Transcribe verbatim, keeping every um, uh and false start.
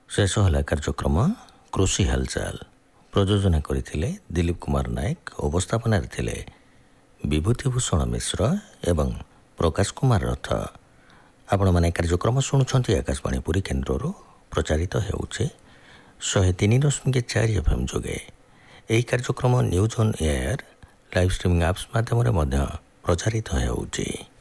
शेष है कार्यक्रम कृषि हालचाल प्रयोजना करथिले दिलीप कुमार नायक उपस्थापन थिले विभूतिभूषण मिश्र एवं प्रकाश कुमार रथ। आपण माने कार्यक्रम शुणुछंती आकाशवाणी पुरी केन्द्रରୁ प्रचारित हेउछे शहे तीन दशमिक चार एफएम जोगे। एही कार्यक्रम news on air live streaming apps माध्यम प्रचारित हेउछे।